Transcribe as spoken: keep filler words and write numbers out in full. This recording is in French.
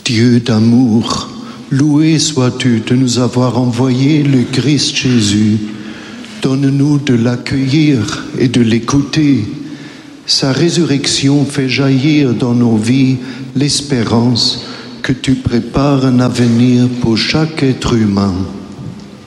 Dieu d'amour, loué sois-tu de nous avoir envoyé le Christ Jésus. Donne-nous de l'accueillir et de l'écouter. Sa résurrection fait jaillir dans nos vies l'espérance que tu prépares un avenir pour chaque être humain.